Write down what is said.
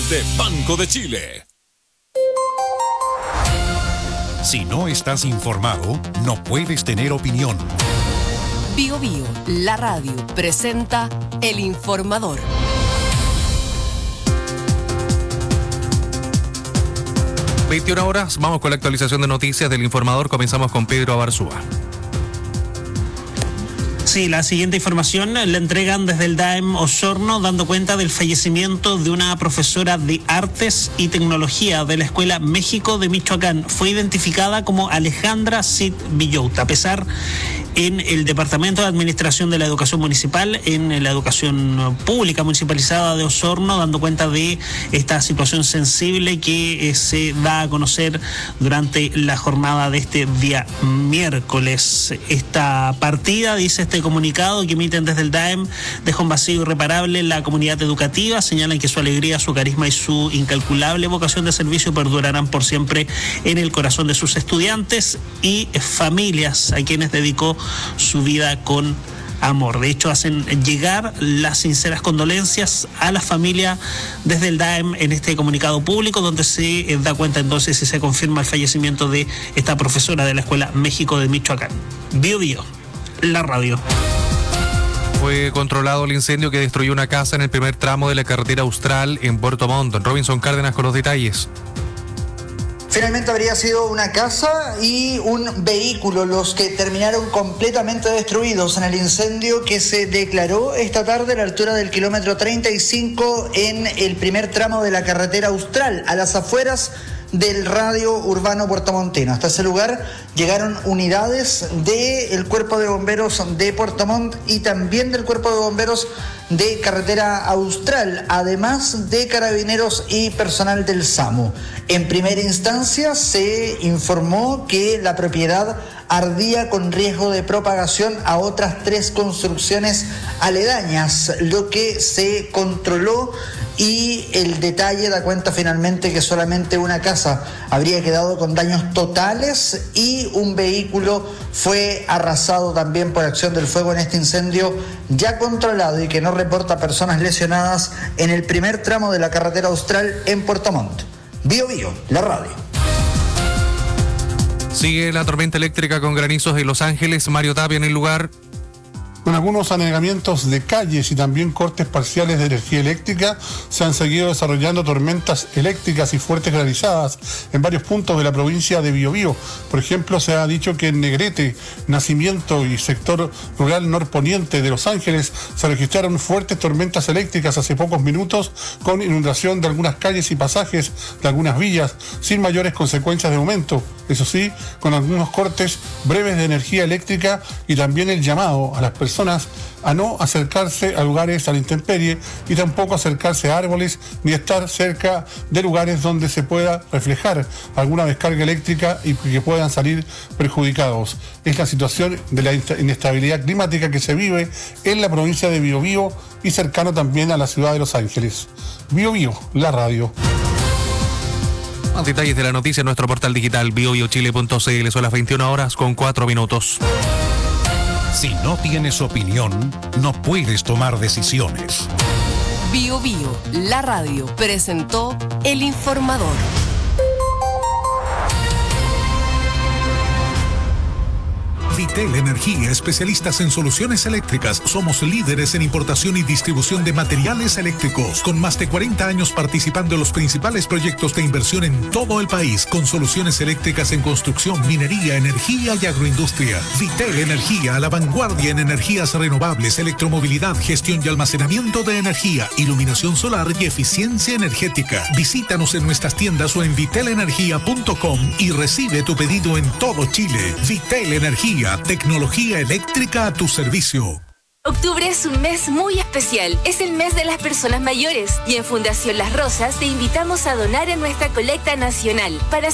de Banco de Chile. Si no estás informado, no puedes tener opinión. Bio Bio, la radio, presenta El Informador. (21 horas), vamos con la actualización de noticias del Informador. Comenzamos con Pedro Abarzúa. Sí, la siguiente información la entregan desde el DAEM Osorno, dando cuenta del fallecimiento de una profesora de Artes y Tecnología de la Escuela México de Michoacán. Fue identificada como Alejandra Cid Villota, a pesar en el Departamento de Administración de la Educación Municipal, en la educación pública municipalizada de Osorno, dando cuenta de esta situación sensible que se da a conocer durante la jornada de este día miércoles. Esta partida, dice este comunicado que emiten desde el DAEM, deja un vacío irreparable en la comunidad educativa. Señalan que su alegría, su carisma y su incalculable vocación de servicio perdurarán por siempre en el corazón de sus estudiantes y familias, a quienes dedicó su vida con amor. De hecho, hacen llegar las sinceras condolencias a la familia desde el DAEM en este comunicado público, donde se da cuenta entonces y se confirma el fallecimiento de esta profesora de la Escuela México de Michoacán. Bio Bio, la radio. Fue controlado el incendio que destruyó una casa en el primer tramo de la carretera Austral en Puerto Montt. Robinson Cárdenas con los detalles. Finalmente habría sido una casa y un vehículo los que terminaron completamente destruidos en el incendio que se declaró esta tarde a la altura del kilómetro 35 en el primer tramo de la carretera Austral, a las afueras del radio urbano puertomontino. Hasta ese lugar llegaron unidades del Cuerpo de Bomberos de Puerto Montt y también del Cuerpo de Bomberos de Carretera Austral, además de carabineros y personal del SAMU. En primera instancia se informó que la propiedad ardía con riesgo de propagación a otras 3 construcciones aledañas, lo que se controló, y el detalle da cuenta finalmente que solamente una casa habría quedado con daños totales y un vehículo fue arrasado también por acción del fuego en este incendio ya controlado y que no reporta personas lesionadas en el primer tramo de la carretera Austral en Puerto Montt. Bio Bio, la radio. Sigue la tormenta eléctrica con granizos en Los Ángeles. Mario Tapia en el lugar. Con algunos anegamientos de calles y también cortes parciales de energía eléctrica, se han seguido desarrollando tormentas eléctricas y fuertes granizadas en varios puntos de la provincia de Biobío. Por ejemplo, se ha dicho que en Negrete, Nacimiento y sector rural norponiente de Los Ángeles se registraron fuertes tormentas eléctricas hace pocos minutos, con inundación de algunas calles y pasajes de algunas villas, sin mayores consecuencias de momento. Eso sí, con algunos cortes breves de energía eléctrica y también el llamado a las personas a no acercarse a lugares a la intemperie y tampoco acercarse a árboles ni estar cerca de lugares donde se pueda reflejar alguna descarga eléctrica y que puedan salir perjudicados. Es la situación de la inestabilidad climática que se vive en la provincia de Biobío y cercano también a la ciudad de Los Ángeles. Bio Bio, la radio. Más detalles de la noticia en nuestro portal digital biobiochile.cl. Son las 21 horas con 4 minutos. Si no tienes opinión, no puedes tomar decisiones. Bio Bio, la radio, presentó El Informador. Vitel Energía, especialistas en soluciones eléctricas. Somos líderes en importación y distribución de materiales eléctricos, con más de 40 años participando en los principales proyectos de inversión en todo el país, con soluciones eléctricas en construcción, minería, energía y agroindustria. Vitel Energía, a la vanguardia en energías renovables, electromovilidad, gestión y almacenamiento de energía, iluminación solar y eficiencia energética. Visítanos en nuestras tiendas o en vitelenergia.com y recibe tu pedido en todo Chile. Vitel Energía, tecnología eléctrica a tu servicio. Octubre es un mes muy especial. Es el mes de las personas mayores y en Fundación Las Rosas te invitamos a donar en nuestra colecta nacional para